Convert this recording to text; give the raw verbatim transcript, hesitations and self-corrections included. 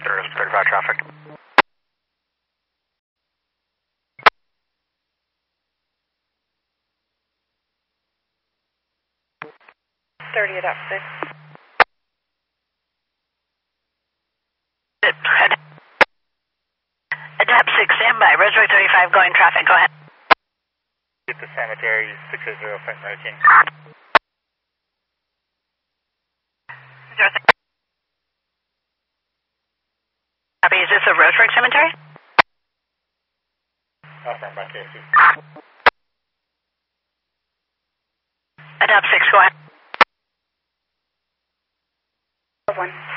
There is thirty-five traffic. thirty at up six. Adapt six, standby. Roseburg thirty-five, going traffic. Go ahead. Get the cemetery, six zero, Fenton routine. Copy, is this a Roseburg cemetery? Affirmed by K S C. Adapt six, go ahead. One.